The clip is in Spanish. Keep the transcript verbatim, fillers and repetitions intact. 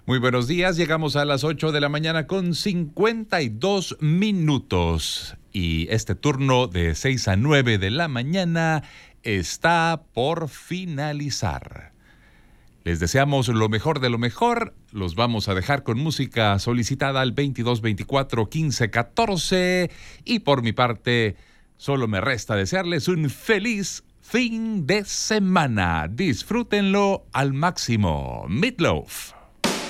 Muy buenos días, llegamos a las ocho de la mañana con cincuenta y dos minutos y este turno de seis a nueve de la mañana está por finalizar. Les deseamos lo mejor de lo mejor, los vamos a dejar con música solicitada al veintidós veinticuatro quince catorce y por mi parte solo me resta desearles un feliz fin de semana. Disfrútenlo al máximo. Meatloaf.